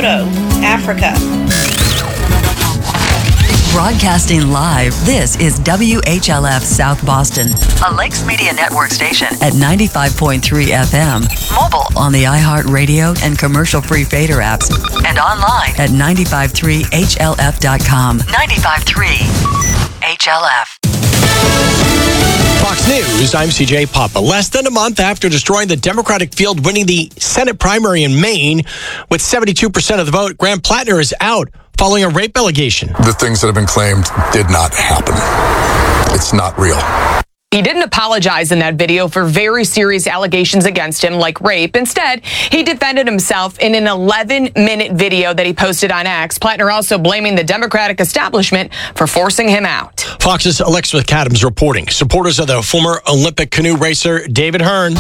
Lesotho, Africa. Broadcasting live, this is WHLF South Boston, a Lakes Media Network station at 95.3 FM. Mobile on the iHeartRadio and commercial-free Fader apps, and online at 953HLF.com. 95.3 HLF. Fox News, I'm CJ Papa. Less than a month after destroying the Democratic field, winning the Senate primary in Maine with 72% of the vote, Graham Plattner is out following a rape allegation. The things that have been claimed did not happen. It's not real. He didn't apologize in that video for very serious allegations against him, like rape. Instead, he defended himself in an 11-minute video that he posted on X. Plattner also blaming the Democratic establishment for forcing him out. Fox's Alexa McAdams reporting. Supporters of the former Olympic canoe racer David Hearn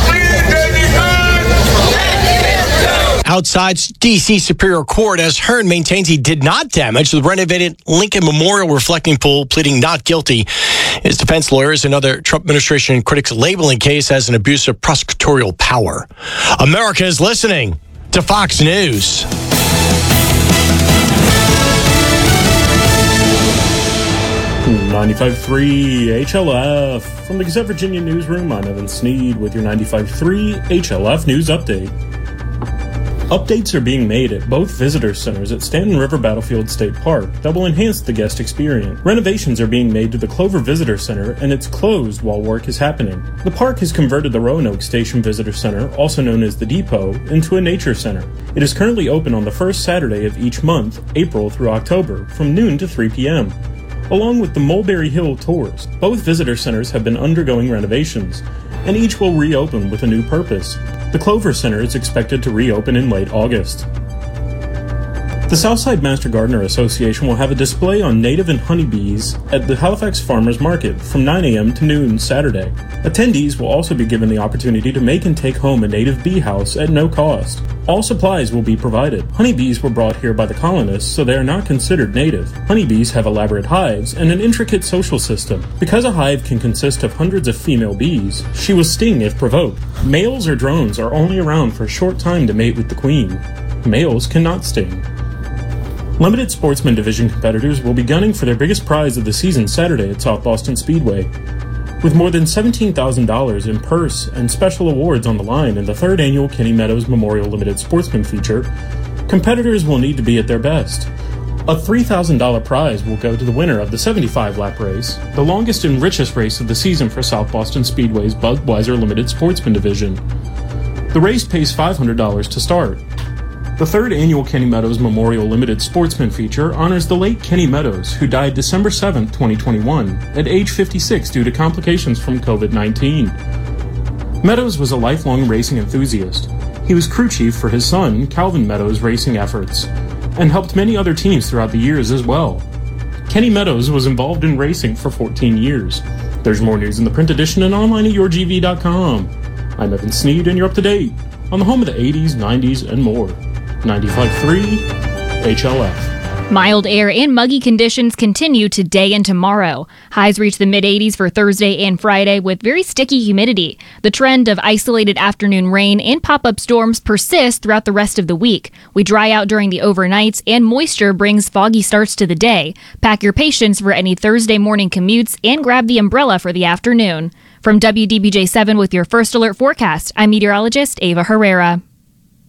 outside D.C. Superior Court as Hearn maintains he did not damage the renovated Lincoln Memorial reflecting pool, pleading not guilty. His defense lawyers and other Trump administration critics labeling case as an abuse of prosecutorial power. America is listening to Fox News. .95.3 HLF. From the Gazette Virginia Newsroom, I'm Evan Sneed with your 95.3 HLF News Update. Updates are being made at both visitor centers at Stanton River Battlefield State Park that will enhance the guest experience. Renovations are being made to the Clover Visitor Center, and it's closed while work is happening. The park has converted the Roanoke Station Visitor Center, also known as the Depot, into a nature center. It is currently open on the first Saturday of each month, April through October, from noon to 3 p.m. Along with the Mulberry Hill tours, both visitor centers have been undergoing renovations, and each will reopen with a new purpose. The Clover Center is expected to reopen in late August. The Southside Master Gardener Association will have a display on native and honeybees at the Halifax Farmers Market from 9 a.m. to noon Saturday. Attendees will also be given the opportunity to make and take home a native bee house at no cost. All supplies will be provided. Honeybees were brought here by the colonists, so they are not considered native. Honeybees have elaborate hives and an intricate social system. Because a hive can consist of hundreds of female bees, she will sting if provoked. Males or drones are only around for a short time to mate with the queen. Males cannot sting. Limited Sportsman Division competitors will be gunning for their biggest prize of the season Saturday at South Boston Speedway. With more than $17,000 in purse and special awards on the line in the third annual Kenny Meadows Memorial Limited Sportsman feature, competitors will need to be at their best. A $3,000 prize will go to the winner of the 75-lap race, the longest and richest race of the season for South Boston Speedway's Budweiser Limited Sportsman Division. The race pays $500 to start. The third annual Kenny Meadows Memorial Limited Sportsman feature honors the late Kenny Meadows, who died December 7, 2021, at age 56 due to complications from COVID-19. Meadows was a lifelong racing enthusiast. He was crew chief for his son, Calvin Meadows' racing efforts, and helped many other teams throughout the years as well. Kenny Meadows was involved in racing for 14 years. There's more news in the print edition and online at yourgv.com. I'm Evan Sneed, and you're up to date on the home of the 80s, 90s, and more. 95.3 HLF. Mild air and muggy conditions continue today and tomorrow. Highs reach the mid-80s for Thursday and Friday with very sticky humidity. The trend of isolated afternoon rain and pop-up storms persists throughout the rest of the week. We dry out during the overnights, and moisture brings foggy starts to the day. Pack your patience for any Thursday morning commutes and grab the umbrella for the afternoon. From WDBJ 7 with your First Alert forecast, I'm meteorologist Ava Herrera.